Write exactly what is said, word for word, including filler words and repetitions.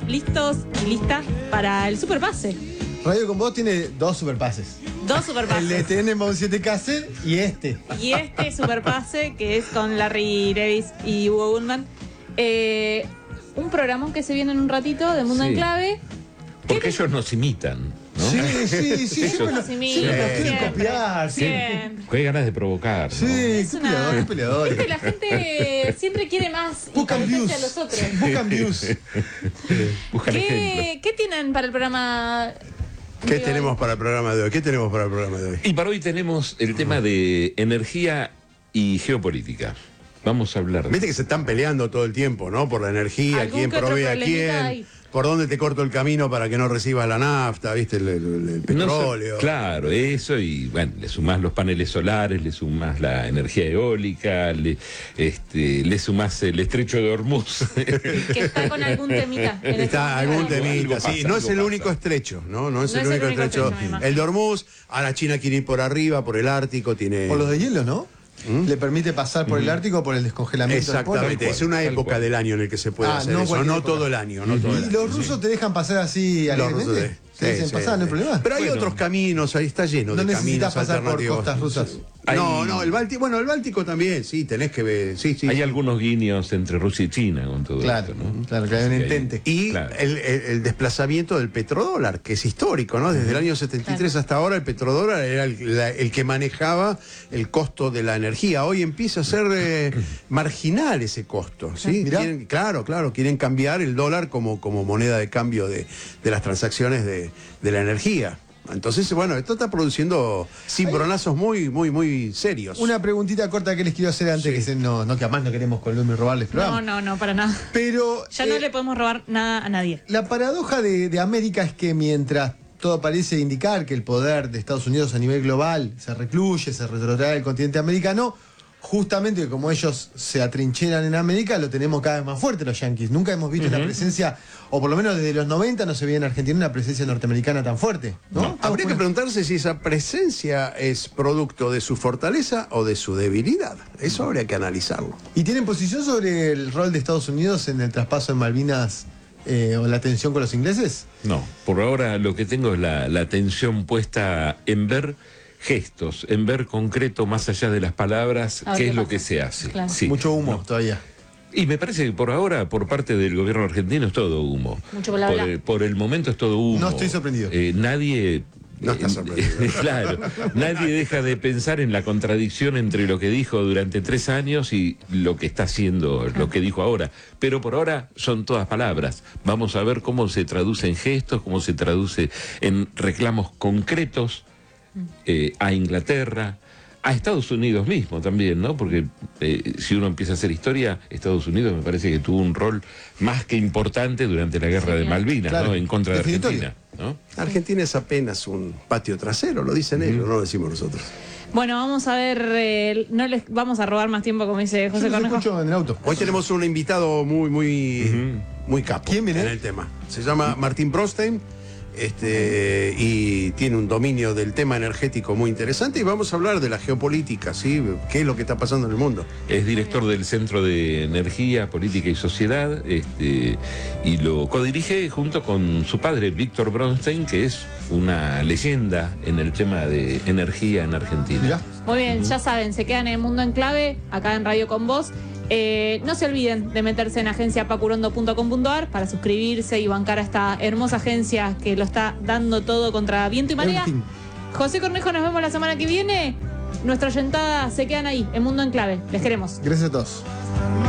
listos y listas para el superpase. Radio con Vos tiene dos superpases. Dos superpases. El de T N Mon siete K C y este. Y este superpase que es con Larry Davis y Hugo Goodman. Eh, un programa que se viene en un ratito de Mundo Sí. en Clave. Porque ellos nos imitan, ¿no? Sí, sí, sí. Ellos siempre nos nos- imitan, siempre nos quieren siempre, copiar. siempre. Qué ganas de provocar, ¿no? Sí, Es qué una- peleador, qué peleador. Viste, la gente siempre quiere más y Buscan competencia views. a los otros. Buscan views. Buscan ejemplos. ¿Qué, ¿Qué tienen para el programa? ¿Qué Digo, tenemos para el programa de hoy? ¿Qué tenemos para el programa de hoy? Y para hoy tenemos el tema de energía y geopolítica. Vamos a hablar de... Viste que se están peleando todo el tiempo, ¿no? Por la energía, Algún quién que otro provee a problemita quién, hay. por dónde te corto el camino para que no recibas la nafta, ¿viste? El, el- el No sé, petróleo. claro, eso y bueno, le sumás los paneles solares, le sumás la energía eólica, le, este, le sumás el estrecho de Hormuz. Que está con algún temita. en este Está momento. algún temita, Algo pasa, sí. No es algo el pasa. único estrecho, ¿no? No es No el es el único único estrecho. estrecho, me imagino. El de Hormuz, ahora China quiere ir por arriba, por el Ártico, tiene... Por los de hielo, ¿no? Le permite pasar por el Ártico por el descongelamiento del polo. Exactamente, es una Tal época cual. del año en el que se puede Ah, hacer no eso, cualquier no época. todo el año, no todo el ¿Y año. los rusos te dejan pasar así Los rusos alegremente? de- ¿Te dicen sí, pasar, sí, no hay sí. problema? Pero hay Bueno, otros caminos, ahí está lleno no de necesitas caminos pasar por alternativos. costas rusas. No, Hay- no, el Báltico, bueno, el Báltico también, sí, tenés que ver, sí, sí. Hay algunos guiños entre Rusia y China con todo Claro, esto, ¿no? claro, que hay un Así entente. Y Claro. el, el- el desplazamiento del petrodólar, que es histórico, ¿no? Desde el año setenta y tres hasta ahora, el petrodólar era el, la- el que manejaba el costo de la energía. Hoy empieza a ser eh, marginal ese costo, ¿sí? Mirá. Quieren- claro, claro, quieren cambiar el dólar como, como moneda de cambio de, de las transacciones de, de la energía. Entonces, bueno, esto está produciendo cimbronazos muy, muy, muy serios. Una preguntita corta que les quiero hacer antes, Sí. que se, no, no que además no queremos columna y robarles No, programa. no, no, para nada. Pero Ya no eh, le podemos robar nada a nadie. la paradoja de, de América es que mientras todo parece indicar que el poder de Estados Unidos a nivel global se recluye, se retrotrae al continente americano, justamente como ellos se atrincheran en América, lo tenemos cada vez más fuerte los yanquis. Nunca hemos visto una presencia, o por lo menos desde los noventa no se veía en Argentina una presencia norteamericana tan fuerte, ¿no? Estamos Habría que por- preguntarse si esa presencia es producto de su fortaleza o de su debilidad. Eso habría que analizarlo. ¿Y tienen posición sobre el rol de Estados Unidos en el traspaso en Malvinas eh, o la tensión con los ingleses? No, por ahora lo que tengo es la, la atención puesta en ver gestos, en ver concreto más allá de las palabras, A ver qué qué es lo pasa. que se hace. Claro. Sí. Mucho humo No. todavía. Y me parece que por ahora, por parte del gobierno argentino, es todo humo. Mucho bla, por, bla. el, por el momento es todo humo. No estoy sorprendido. Eh, nadie... No estás sorprendido. Claro, nadie deja de pensar en la contradicción entre lo que dijo durante tres años y lo que está haciendo, lo que dijo ahora. Pero por ahora son todas palabras. Vamos a ver cómo se traduce en gestos, cómo se traduce en reclamos concretos eh, a Inglaterra, a Estados Unidos mismo también, ¿no? Porque eh, si uno empieza a hacer historia, Estados Unidos me parece que tuvo un rol más que importante durante la guerra de Malvinas, Claro, ¿no? En contra de definitorio. Argentina, ¿no? Argentina es apenas un patio trasero, lo dicen ellos, no lo decimos nosotros. Bueno, vamos a ver, eh, no les vamos a robar más tiempo, como dice Yo José los Cornejo. escucho en el auto. Hoy tenemos un invitado muy, muy, muy capo ¿Quién viene? en el tema. Se llama Martín Brostein. Este, y tiene un dominio del tema energético muy interesante y vamos a hablar de la geopolítica, ¿sí? ¿Qué es lo que está pasando en el mundo? Es director del Centro de Energía, Política y Sociedad, este, y lo codirige junto con su padre, Víctor Bronstein, que es una leyenda en el tema de energía en Argentina. Mirá. Muy bien, ya saben, se quedan en el Mundo en Clave, acá en Radio Con Vos. Eh, no se olviden de meterse en agencia pacurondo punto com punto ar para suscribirse y bancar a esta hermosa agencia que lo está dando todo contra viento y marea. Everything. José Cornejo, nos vemos la semana que viene. Nuestra oyentada se quedan ahí, en Mundo en Clave. Les queremos. Gracias a todos.